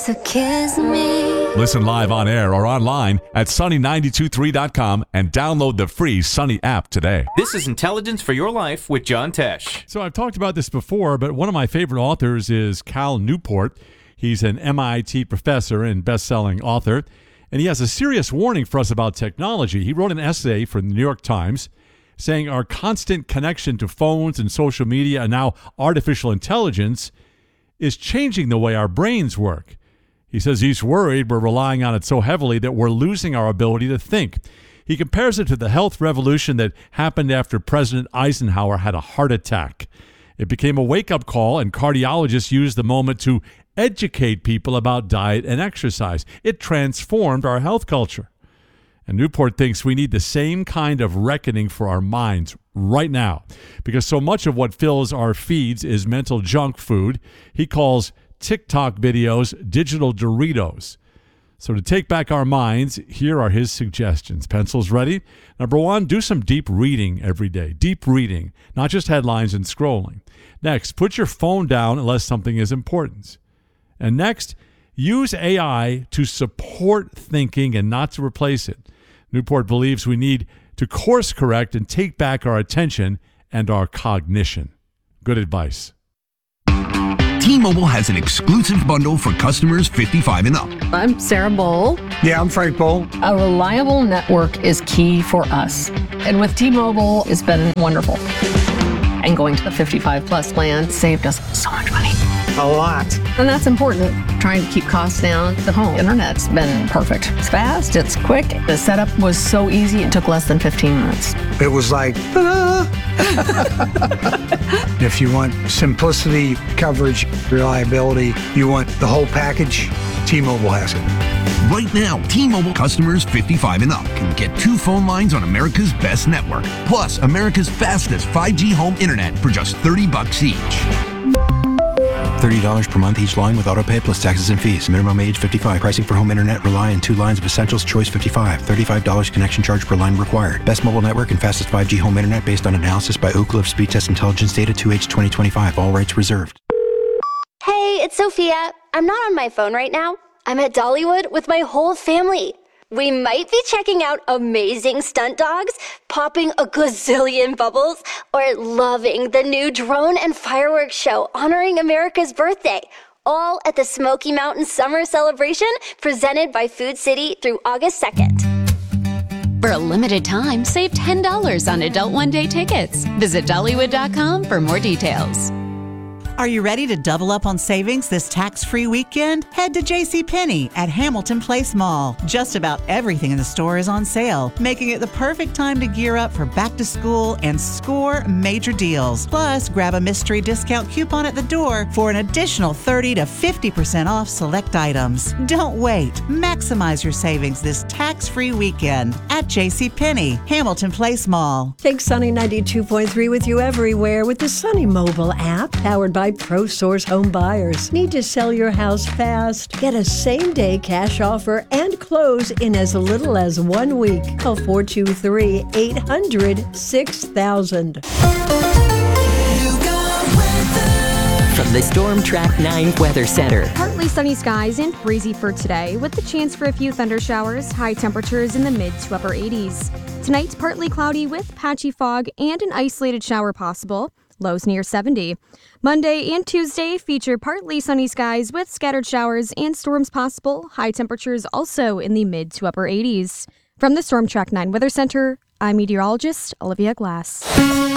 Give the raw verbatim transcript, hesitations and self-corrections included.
So kiss me. Listen live on air or online at sunny nine two three dot com and download the free Sunny app today. This is Intelligence for Your Life with John Tesh. So I've talked about this before, but one of my favorite authors is Cal Newport. He's an M I T professor and best-selling author, and he has a serious warning for us about technology. He wrote an essay for the New York Times saying our constant connection to phones and social media and now artificial intelligence is changing the way our brains work. He says he's worried we're relying on it so heavily that we're losing our ability to think. He compares it to the health revolution that happened after President Eisenhower had a heart attack. It became a wake-up call, and cardiologists used the moment to educate people about diet and exercise. It transformed our health culture. And Newport thinks we need the same kind of reckoning for our minds right now, because so much of what fills our feeds is mental junk food. He calls TikTok videos digital Doritos. So to take back our minds, here are his suggestions. Pencils ready? Number one, do some deep reading every day. Deep reading, not just headlines and scrolling. Next, put your phone down unless something is important. And next, use A I to support thinking and not to replace it. Newport believes we need to course correct and take back our attention and our cognition. Good advice. T-Mobile has an exclusive bundle for customers fifty-five and up. I'm Sarah Bowl. Yeah, I'm Frank Bowl. A reliable network is key for us. And with T-Mobile, it's been wonderful. And going to the fifty-five plus plan saved us so much money. A lot. And that's important. Trying to keep costs down. The home internet's been perfect. It's fast, it's quick. The setup was so easy, it took less than fifteen minutes. It was like, ta-da! If you want simplicity, coverage, reliability, you want the whole package, T-Mobile has it. Right now, T-Mobile customers fifty-five and up can get two phone lines on America's best network, plus America's fastest five G home internet for just thirty bucks each. thirty dollars per month each line with autopay plus taxes and fees. Minimum age fifty-five. Pricing for home internet rely on two lines of Essentials Choice fifty-five. thirty-five dollars connection charge per line required. Best mobile network and fastest five G home internet based on analysis by Ookla of Speed Test Intelligence Data two H twenty twenty-five. All rights reserved. Hey, it's Sophia. I'm not on my phone right now. I'm at Dollywood with my whole family. We might be checking out amazing stunt dogs, popping a gazillion bubbles, or loving the new drone and fireworks show honoring America's birthday. All at the Smoky Mountain Summer Celebration, presented by Food City through August second. For a limited time, save ten dollars on adult one-day tickets. Visit Dollywood dot com for more details. Are you ready to double up on savings this tax-free weekend? Head to JCPenney at Hamilton Place Mall. Just about everything in the store is on sale, making it the perfect time to gear up for back to school and score major deals. Plus, grab a mystery discount coupon at the door for an additional thirty to fifty percent off select items. Don't wait. Maximize your savings this tax-free weekend at JCPenney, Hamilton Place Mall. Take Sunny ninety-two point three with you everywhere with the Sunny mobile app, powered by ProSource Home Buyers. Need to sell your house fast? Get a same-day cash offer and close in as little as one week. Call four two three, eight hundred, six thousand. From the Storm Track nine Weather Center. Partly sunny skies and breezy for today, with the chance for a few thunder showers, high temperatures in the mid to upper eighties. Tonight, partly cloudy with patchy fog and an isolated shower possible. Lows near seventy. Monday and Tuesday feature partly sunny skies with scattered showers and storms possible. High temperatures also in the mid to upper eighties. From the Storm Track nine Weather Center, I'm meteorologist Olivia Glass.